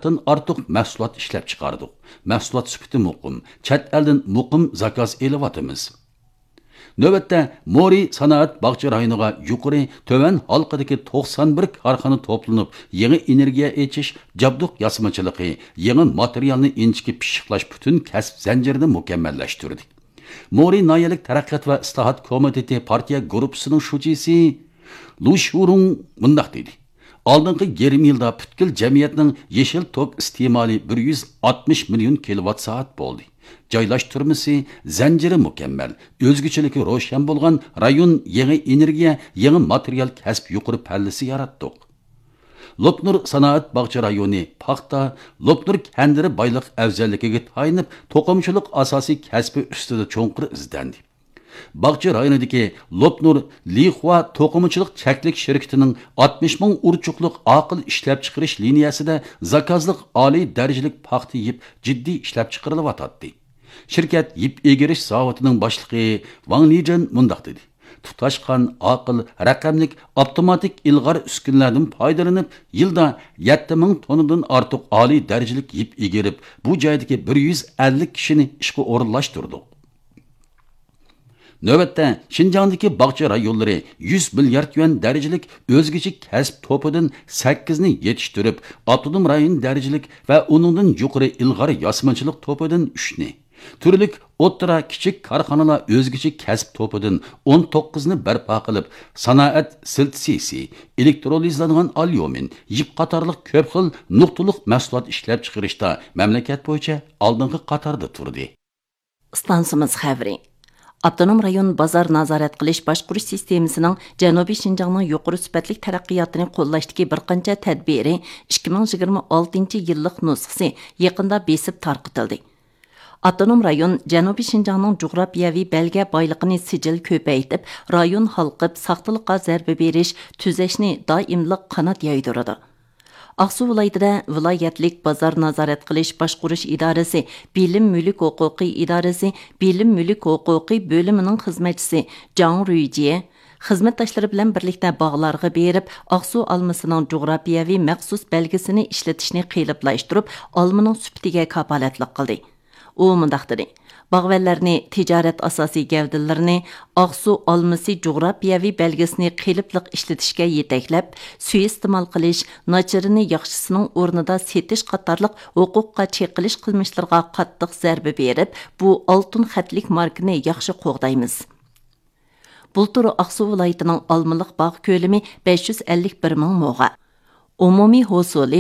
4'tan artıq məhsulat işləp çıxardıq. Məhsulat süpütü muqim, chet eldən muqim zakaz elıvatımız. Növbətdə Mori Sanoat Bağçı rayoniga yuqori töven halqidagi 91 karxana toplanıb, yeni energiya echish, jabduq yasamaçılığı, yeni materialni inchiki pishiqlash bütün kasb zanjirini mukammallashtirdik. Mori Nayalik Taraqqiyot va Islohot komiteti partiya guruhisining shujisi Lu Shurung mundaq dedi. Aldınғы yarım yılda bütkül cemiyetinin yeşil tok istimali 160 milyon kilowatt saat bo'ldi. Joylashtirmasi zanjiri mukammel, o'zguchiligi ro'shan bo'lgan rayon yangi energiya, yangi material kasb yuqori pallisi yaratdik. Lopnur Sanoat Bağçı rayoni paxta, Lopnur kendiri bayliq afzalligiga tayinib, to'qimchilik asosiy kasbi ustida cho'nqir izlandi. Bağçı rayonidagi Lopnur Lixua to'qimchilik cheklik shirkatining 60 ming urchuqliq aql ishlab chiqarish liniyasida zakazliq oliy darajalik paxta yip jiddiy ishlab chiqarilyotdi. Shirkat yip egirish zavodining boshlig'i Wang Lijan mundaq dedi. Tutashqan aql raqamlik avtomatik ilg'or uskunlardan foydalanib, yilda 7 ming tonnadan ortiq oliy darajalik yip egirib, bu joydagi 150 kishini ishga o'rinlashtirdi. Növbətdə Şinjandakı bağça rayonları 100 milyard yuan dərəcəlik özgəçi kəsb topudan 8-ni yetişdirib, Avtonom rayon dərəcəlik və onundan yuqarı ilğar yasmançılıq topudan 3-ni. Türlük o'ttira kichik karxanalar o'zgacha kasb to'pidan 19ni barpo qilib, sanoat siltsisi, elektrolizlangan alyumin, yip qatorliq ko'p xil nuqtaliq mahsulot ishlab chiqarishda mamlakat bo'yicha oldingi qatorda turdi. Stansimiz xabari. Avtonom rayon bozor nazorat qilish boshqarish sistemasining Janubiy Shinjongning yuqori sifatli taraqqiyotini qo'llashdagi bir qancha tadbiri 2026-yillik nusxasi yaqinda besib tarqitildi. Avtonom rayon Janubiy Shinjongning jug'rofiyaviy belga boyligini sijil ko'paytib, rayon xalqib saqtılıqqa zarba berish, tuzashni doimliq qanot yaydiradi. Aqsu viloyatida viloyatlik bozor nazorat qilish boshqarish idorasi, bilim mulk huquqiy idorasi, bilim mulk huquqiy bo'limining xizmatchisi Jang Ruyjie xizmatdoshlari bilan birlikda bog'larga berib, Aqsu olmasining jug'rofiyaviy maxsus belgisini ishlatishni qiyinlashtirib, olmaning sufatiga kafolatlik qildi. U mundaq dedi: Bağvallarni ticaret asosiy gavdalarini Aqsu olmasi jug'rofiyaviy belgisini qiliblik ishlatishga yetaklab, suiiste'mol qilish, nachirini yaxshisining o'rnida setish qatorliq huquqqa cheqilish qilmishlarga qattiq zarba berib, bu oltin xatlik markani yaxshi qo'g'daymiz. Bultur Aqsu viloyatining olmaliq bog' ko'lami 551 ming mo'ga. Umumiy hosili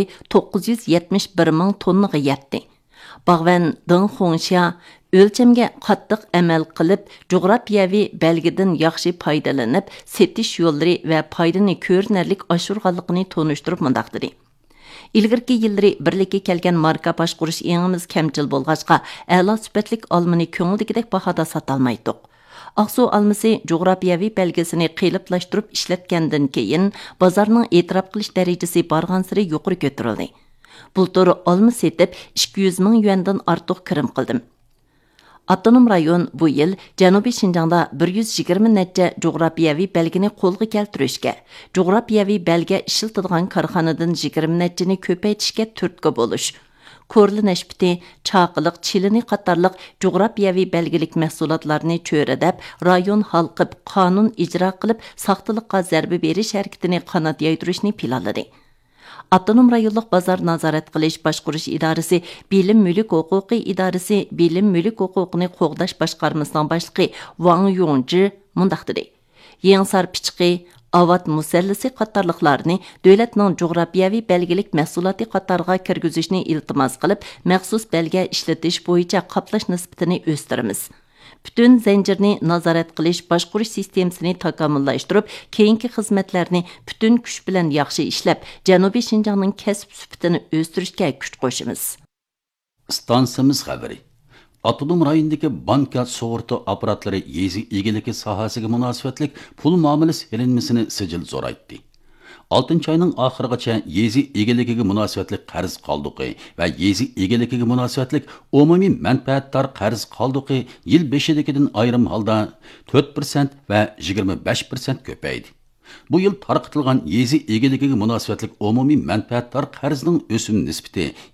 971 ming tonnaga yetdi. Bağvan Deng Hongxia o'lchamga qattiq amal qilib, jug'rofiyaviy belgidan yaxshi foydalanib, setish yo'llari va foydani ko'rinarlik oshirganligini tonishtirib mundaq dedi. İlgirki yillari birlikka kelgan marka boshqarish engimiz kamchil bo'lg'achqa, a'lo sifatlik olmani ko'ngildagidek bahoda sotolmaydik. Aqsu olmasi jug'rofiyaviy belgisini qiyinlashtirib ishlatgandan keyin bozorning e'tirof qilish darajasi borgan-sari yuqori ko'tarildi. Bultur olma setib 200 ming yuandan ortiq kirim qildim. Avtonom rayon bu yil Janubiy Shinjongda 120 necha jug'rofiyaviy belgini qo'lga keltirishga, jug'rofiyaviy belga ishiltilgan korxonadan 20 nechani ko'paytirishga turtki bo'lish, ko'rli nashbiti, chaqiliq, chilini qatorliq jug'rofiyaviy belgilik mahsulotlarni cho'radab, rayon xalqib qonun ijro qilib, saqtiliqqa zarba berish harakatini qanot yaydirishni planladi. Avtonom rayonluq bozor nazorat qilish boshqarish idorasi, bilim mulk huquqiy idorasi, bilim mulk huquqini qo'g'dash boshqarmasining boshlig'i Wang Yongji mundaq dedi: Yengsar pichiqi, avat musallisi qatorliqlarni davlatning jug'rofiyaviy belgilik mahsuloti qatoriga kirgizishni iltimos qilib, maxsus belga ishlatish bo'yicha qoplash nisbatini o'stiramiz. Bütün zanjirni nazorat qilish, boshqarish sistemasini takomillashtirib, keyingi xizmatlarni bütün kuch bilan yaxshi ishlab, Janubiy Shinjongning kasb sifatini o'stirishga kuch qo'shamiz. Stansimiz xabari. Avtonom rayondagi banka sug'urta apparatlari yezi egiligi sohasiga munosabatlik pul muomalasi qilinmasini sijil zo'raytdi. 6 ayning oxirigacha yezi egiligiga munosabatli qarz qoldiqi va yezi egiligiga munosabatli umumiy manfaatdor qarz qoldiqi yil 5-dagidan ayrim holda 4% va 25% ko'paydi. Bu yil tarqitilgan yezi egiligiga munosabatli umumiy manfaatdor qarzning o'sim nisbati